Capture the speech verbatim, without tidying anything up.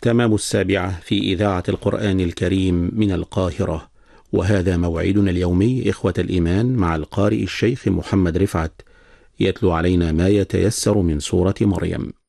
تمام السابعة في إذاعة القرآن الكريم من القاهرة، وهذا موعدنا اليومي إخوة الإيمان مع القارئ الشيخ محمد رفعت، يتلو علينا ما يتيسر من سورة مريم.